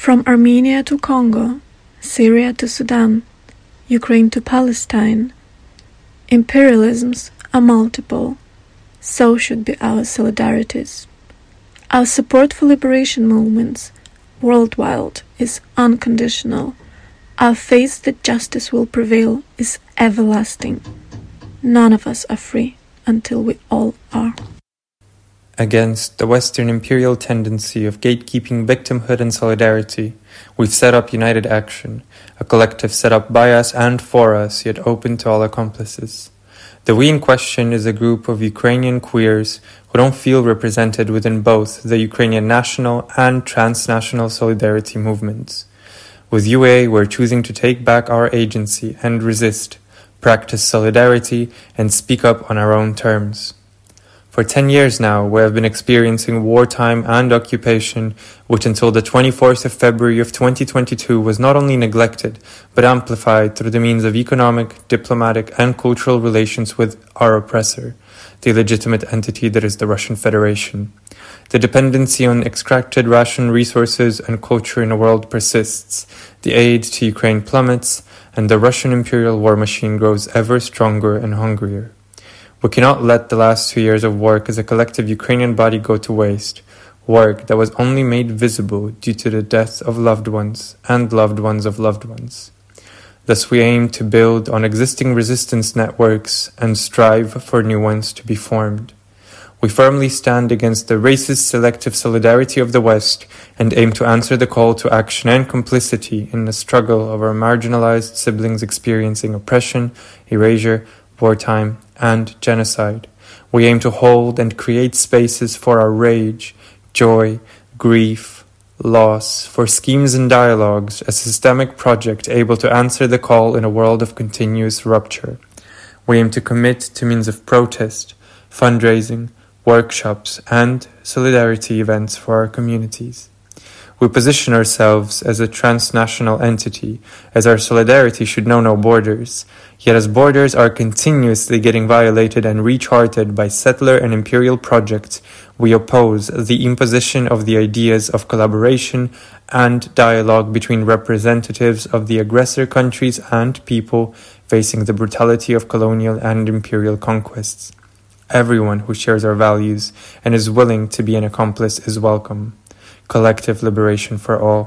From Armenia to Congo, Syria to Sudan, Ukraine to Palestine, imperialisms are multiple, so should be our solidarities. Our support for liberation movements worldwide is unconditional. Our faith that justice will prevail is everlasting. None of us are free until we all are. Against the Western imperial tendency of gatekeeping victimhood and solidarity, we've set up United Action, a collective set up by us and for us, yet open to all accomplices. The we in question is a group of Ukrainian queers who don't feel represented within both the Ukrainian national and transnational solidarity movements. With UA, we're choosing to take back our agency and resist, practice solidarity, and speak up on our own terms. For 10 years now, we have been experiencing wartime and occupation, which until the 24th of February of 2022 was not only neglected, but amplified through the means of economic, diplomatic, and cultural relations with our oppressor, the illegitimate entity that is the Russian Federation. The dependency on extracted Russian resources and culture in the world persists, the aid to Ukraine plummets, and the Russian imperial war machine grows ever stronger and hungrier. We cannot let the last 2 years of work as a collective Ukrainian body go to waste, work that was only made visible due to the death of loved ones and loved ones of loved ones. Thus we aim to build on existing resistance networks and strive for new ones to be formed. We firmly stand against the racist selective solidarity of the West and aim to answer the call to action and complicity in the struggle of our marginalized siblings experiencing oppression, erasure, wartime, and genocide. We aim to hold and create spaces for our rage, joy, grief, loss, for schemes and dialogues, a systemic project able to answer the call in a world of continuous rupture. We aim to commit to means of protest, fundraising, workshops, and solidarity events for our communities. We position ourselves as a transnational entity, as our solidarity should know no borders, yet as borders are continuously getting violated and recharted by settler and imperial projects, we oppose the imposition of the ideas of collaboration and dialogue between representatives of the aggressor countries and people facing the brutality of colonial and imperial conquests. Everyone who shares our values and is willing to be an accomplice is welcome. Collective liberation for all.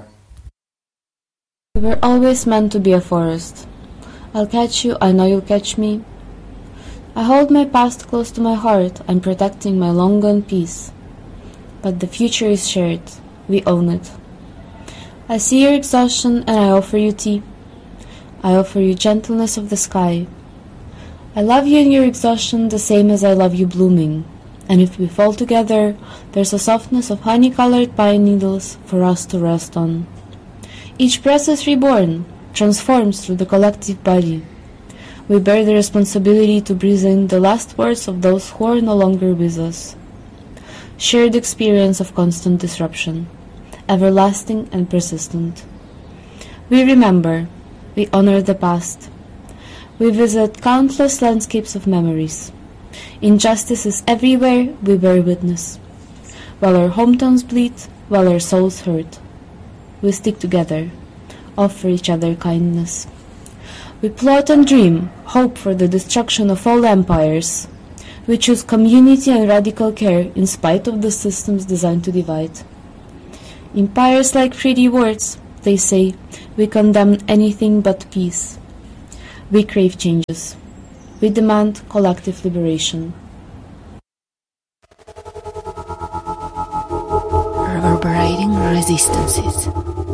We were always meant to be a forest. I'll catch you, I know you'll catch me. I hold my past close to my heart, I'm protecting my long-gone peace. But the future is shared, we own it. I see your exhaustion and I offer you tea. I offer you gentleness of the sky. I love you in your exhaustion the same as I love you blooming. And if we fall together, there's a softness of honey-colored pine needles for us to rest on. Each breath is reborn, transforms through the collective body. We bear the responsibility to breathe in the last words of those who are no longer with us. Shared experience of constant disruption, everlasting and persistent. We remember, we honor the past. We visit countless landscapes of memories. Injustice is everywhere, we bear witness. While our hometowns bleed, while our souls hurt, we stick together, offer each other kindness. We plot and dream, hope for the destruction of all empires. We choose community and radical care in spite of the systems designed to divide. Empires like pretty words, they say, we condemn anything but peace. We crave changes. We demand collective liberation. Reverberating resistances.